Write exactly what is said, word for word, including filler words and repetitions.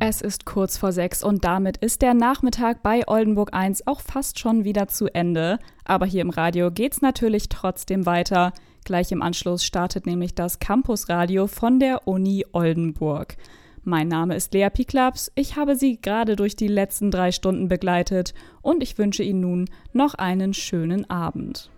Es ist kurz vor sechs und damit ist der Nachmittag bei Oldenburg eins auch fast schon wieder zu Ende. Aber hier im Radio geht's natürlich trotzdem weiter. Gleich im Anschluss startet nämlich das Campusradio von der Uni Oldenburg. Mein Name ist Lea Piklaps, ich habe Sie gerade durch die letzten drei Stunden begleitet und ich wünsche Ihnen nun noch einen schönen Abend.